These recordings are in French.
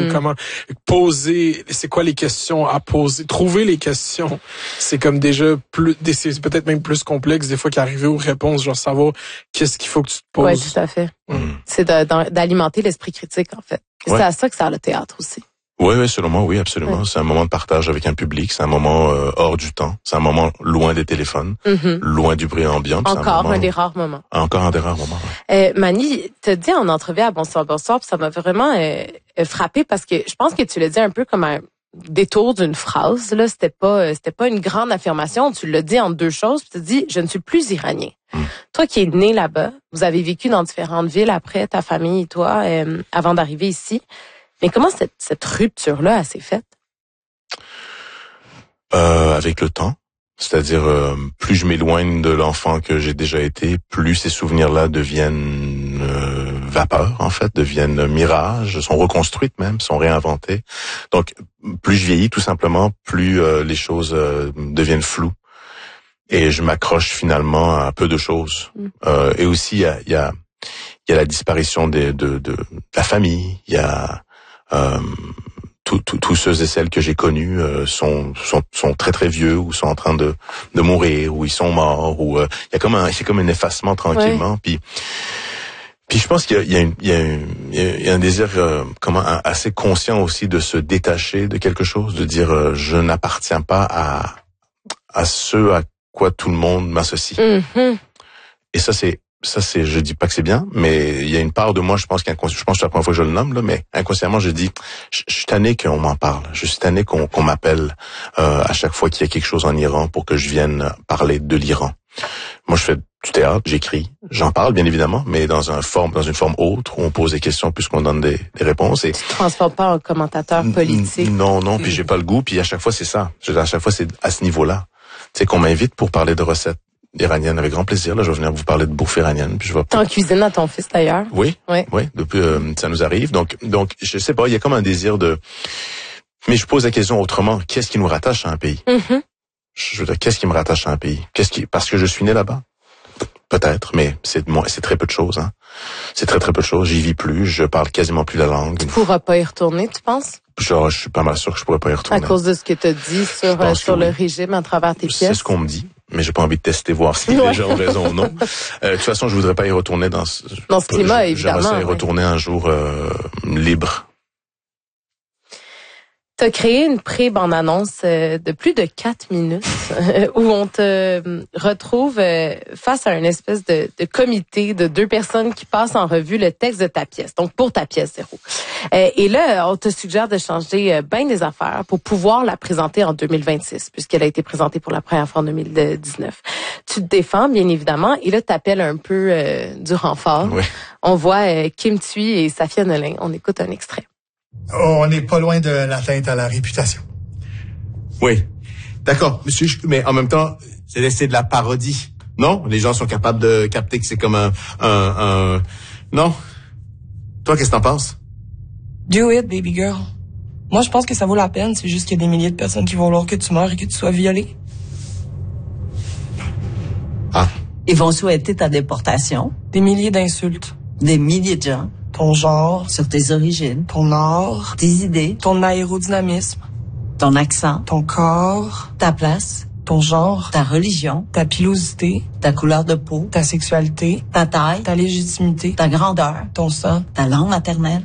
comment poser, c'est quoi les questions à poser, trouver les questions. C'est comme déjà c'est peut-être même plus complexe des fois qu'arriver aux réponses, genre savoir qu'est-ce qu'il faut que tu te poses. Oui, tout à fait. C'est d'alimenter l'esprit critique, en fait. C'est à ça que sert le théâtre aussi. Oui, selon moi, oui, absolument. Ouais. C'est un moment de partage avec un public, c'est un moment hors du temps, c'est un moment loin des téléphones, loin du bruit ambiant. Encore un des rares moments. Encore un des rares moments, Mani, t'as dit en entrevue à Bonsoir, puis ça m'a vraiment frappé parce que je pense que tu l'as dit un peu comme un détour d'une phrase. Là, c'était pas une grande affirmation. Tu l'as dit en deux choses, puis tu dis « Je ne suis plus iranien ». Toi qui es né là-bas, vous avez vécu dans différentes villes après, ta famille et toi, avant d'arriver ici. Mais comment cette rupture-là s'est faite? Avec le temps. C'est-à-dire, plus je m'éloigne de l'enfant que j'ai déjà été, plus ces souvenirs-là deviennent vapeur, en fait, deviennent mirages, sont reconstruites même, sont réinventées. Donc, plus je vieillis, tout simplement, plus les choses deviennent floues. Et je m'accroche finalement à peu de choses. Et aussi, il y a la disparition de la famille, il y a tous ceux et celles que j'ai connus sont très très vieux ou sont en train de mourir ou ils sont morts ou il y a comme un effacement tranquillement. Puis je pense qu'il y a un désir assez conscient aussi de se détacher de quelque chose, de dire je n'appartiens pas à ce à quoi tout le monde m'associe. Et ça c'est, je dis pas que c'est bien, mais il y a une part de moi, je pense que c'est la première fois que je le nomme, là, mais inconsciemment, je dis, je suis tanné qu'on m'en parle. Je suis tanné qu'on m'appelle, à chaque fois qu'il y a quelque chose en Iran pour que je vienne parler de l'Iran. Moi, je fais du théâtre, j'écris, j'en parle, bien évidemment, mais dans une forme autre, où on pose des questions plus qu'on donne des réponses. Et tu te transformes pas en commentateur politique. Non, puis j'ai pas le goût, puis à chaque fois, c'est ça. À chaque fois, c'est à ce niveau-là. Tu sais, qu'on m'invite pour parler de recettes iranienne avec grand plaisir. Là, je vais venir vous parler de bouffe iranienne. Puis je vais. T'en cuisines à ton fils d'ailleurs. Oui. Depuis, ça nous arrive. Donc, je sais pas. Il y a comme un désir de. Mais je pose la question autrement. Qu'est-ce qui nous rattache à un pays Je veux dire, qu'est-ce qui me rattache à un pays Parce que je suis né là-bas. Peut-être, mais c'est très peu de choses. Hein. C'est très très peu de choses. J'y vis plus. Je parle quasiment plus la langue. Tu pourras pas y retourner, tu penses? Genre, je suis pas mal sûr que je pourrais pas y retourner. À cause de ce que t'as dit sur le régime à travers tes pièces. C'est ce qu'on me dit. Mais j'ai pas envie de tester, voir si les gens ont raison ou non. De toute façon, je voudrais pas y retourner dans ce climat, évidemment. J'aimerais y retourner un jour libre. T'as créé une pré-bande-annonce de plus de 4 minutes où on te retrouve face à une espèce de comité de 2 personnes qui passent en revue le texte de ta pièce. Donc, pour ta pièce, Zéro. Et là, on te suggère de changer bien des affaires pour pouvoir la présenter en 2026, puisqu'elle a été présentée pour la première fois en 2019. Tu te défends, bien évidemment, et là, t'appelles un peu du renfort. Oui. On voit Kim Thuy et Safia Nolin. On écoute un extrait. On n'est pas loin de l'atteinte à la réputation. Oui. D'accord, monsieur, mais en même temps, c'est de la parodie. Non? Les gens sont capables de capter que c'est comme un... Non? Toi, qu'est-ce que t'en penses? Do it, baby girl. Moi, je pense que ça vaut la peine. C'est juste qu'il y a des milliers de personnes qui vont vouloir que tu meurs et que tu sois violé. Ah. Ils vont souhaiter ta déportation. Des milliers d'insultes. Des milliers de gens. Ton genre. Sur tes origines. Ton art. Tes idées. Ton aérodynamisme. Ton accent. Ton corps. Ta place. Ton genre. Ta religion. Ta pilosité. Ta couleur de peau. Ta sexualité. Ta taille. Ta légitimité. Ta grandeur. Ton sang. Ta langue maternelle.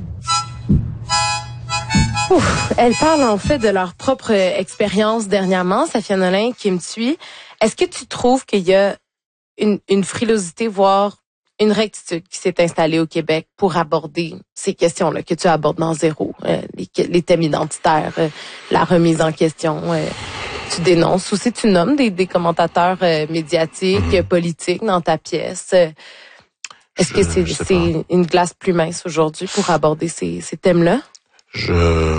Elles parlent en fait de leur propre expérience dernièrement, Safia Nolin, Kim Thuy. Est-ce que tu trouves qu'il y a une frilosité, voire une rectitude qui s'est installée au Québec pour aborder ces questions-là que tu abordes dans Zéro, les thèmes identitaires, la remise en question, tu dénonces, ou si tu nommes des commentateurs médiatiques, politiques dans ta pièce. Est-ce que c'est une glace plus mince aujourd'hui pour aborder ces thèmes-là? Je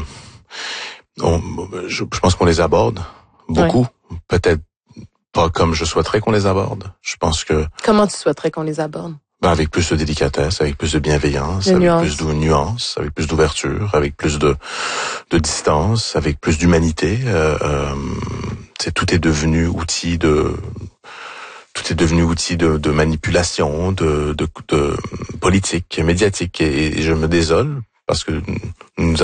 pense qu'on les aborde beaucoup, peut-être pas comme je souhaiterais qu'on les aborde. Je pense que... Comment tu souhaiterais qu'on les aborde? Avec plus de délicatesse, avec plus de bienveillance, avec plus de nuances, avec plus d'ouverture, avec plus de distance, avec plus d'humanité. Tout est devenu outil de manipulation, de politique, médiatique. Et je me désole parce que nous